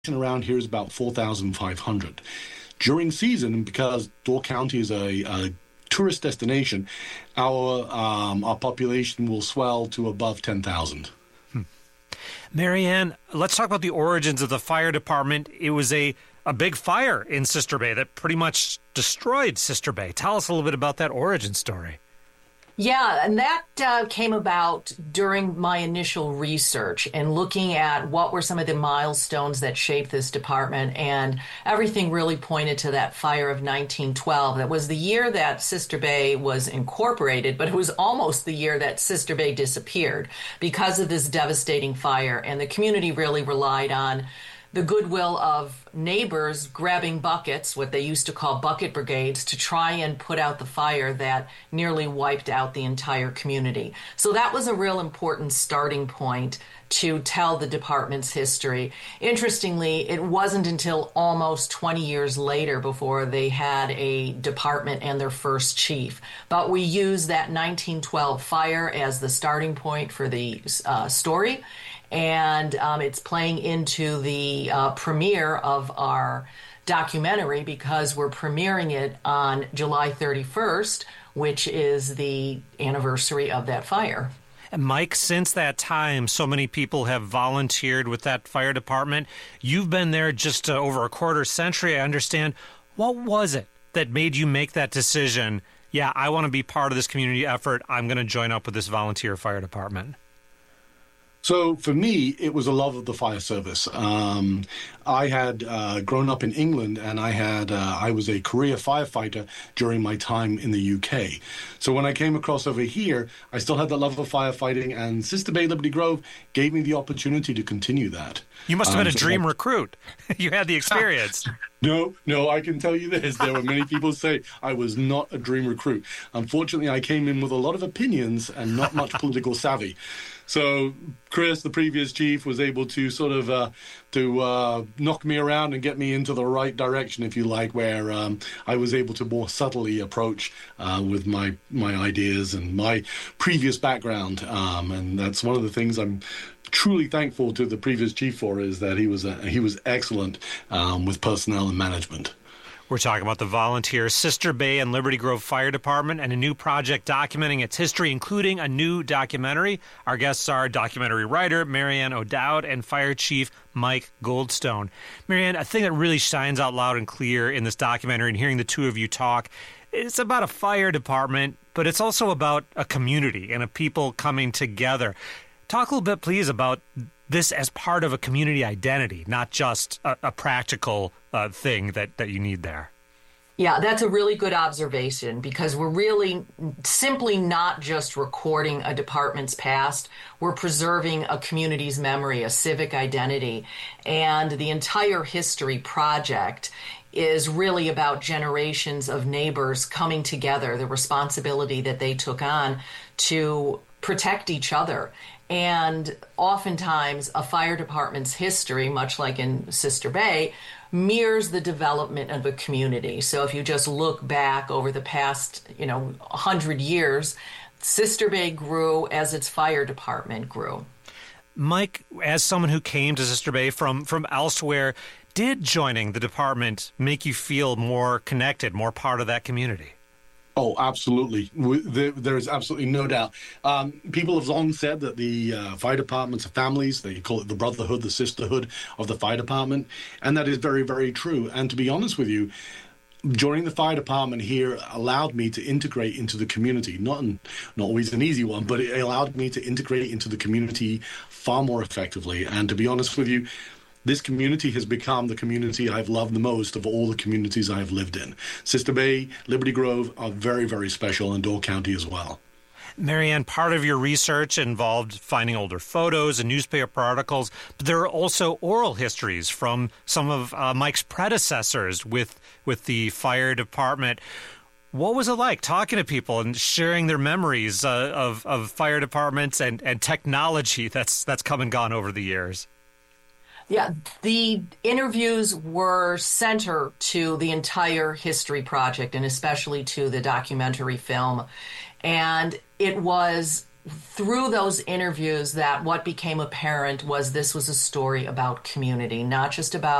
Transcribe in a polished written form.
around here is about 4,500. During season, because Door County is a tourist destination, our population will swell to above 10,000. Marianne, let's talk about the origins of the fire department. It was a big fire in Sister Bay that pretty much destroyed Sister Bay. Tell us a little bit about that origin story. Yeah, and that came about during my initial research and looking at what were some of the milestones that shaped this department, and everything really pointed to that fire of 1912. That was the year that Sister Bay was incorporated, but it was almost the year that Sister Bay disappeared because of this devastating fire, and the community really relied on the goodwill of neighbors grabbing buckets, what they used to call bucket brigades, to try and put out the fire that nearly wiped out the entire community. So that was a real important starting point to tell the department's history. Interestingly, it wasn't until almost 20 years later before they had a department and their first chief. But we use that 1912 fire as the starting point for the story. And it's playing into the premiere of our documentary because we're premiering it on July 31st, which is the anniversary of that fire. And Mike, since that time, so many people have volunteered with that fire department. You've been there just over a quarter century, I understand. What was it that made you make that decision? Yeah, I want to be part of this community effort. I'm going to join up with this volunteer fire department. So for me, it was a love of the fire service. I had grown up in England, and I was a career firefighter during my time in the UK. So when I came across over here, I still had that love of firefighting, and Sister Bay Liberty Grove gave me the opportunity to continue that. You must have been a dream recruit. You had the experience. No, I can tell you this. There were many people say I was not a dream recruit. Unfortunately, I came in with a lot of opinions and not much political savvy. So Chris, the previous chief, was able to sort of knock me around and get me into the right direction, if you like, where I was able to more subtly approach with my ideas and my previous background. And that's one of the things I'm truly thankful to the previous chief for, is that he was excellent with personnel and management. We're talking about the volunteer Sister Bay and Liberty Grove Fire Department and a new project documenting its history, including a new documentary. Our guests are documentary writer Marianne O'Dowd and Fire Chief Mike Goldstone. Marianne, a thing that really shines out loud and clear in this documentary, and hearing the two of you talk, it's about a fire department, but it's also about a community and a people coming together. Talk a little bit, please, about this as part of a community identity, not just a practical thing that you need there. Yeah, that's a really good observation, because we're really simply not just recording a department's past. We're preserving a community's memory, a civic identity. And the entire history project is really about generations of neighbors coming together, the responsibility that they took on to protect each other. And oftentimes a fire department's history, much like in Sister Bay, mirrors the development of a community. So if you just look back over the past, 100 years, Sister Bay grew as its fire department grew. Mike, as someone who came to Sister Bay from elsewhere, did joining the department make you feel more connected, more part of that community? Oh, absolutely. There is absolutely no doubt. People have long said that the fire departments are families. They call it the brotherhood, the sisterhood of the fire department. And that is very, very true. And to be honest with you, joining the fire department here allowed me to integrate into the community. Not always an easy one, but it allowed me to integrate into the community far more effectively. And to be honest with you, this community has become the community I've loved the most of all the communities I have lived in. Sister Bay, Liberty Grove are very, very special, and Door County as well. Marianne, part of your research involved finding older photos and newspaper articles, but there are also oral histories from some of Mike's predecessors with the fire department. What was it like talking to people and sharing their memories of fire departments and technology that's come and gone over the years? Yeah, the interviews were center to the entire history project, and especially to the documentary film. And it was through those interviews that what became apparent was this was a story about community, not just about